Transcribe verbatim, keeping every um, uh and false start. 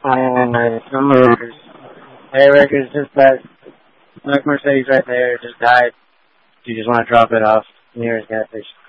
And some Records. Hey, Records, just that Black Mercedes right there just died. You just want to drop it off near his gas station.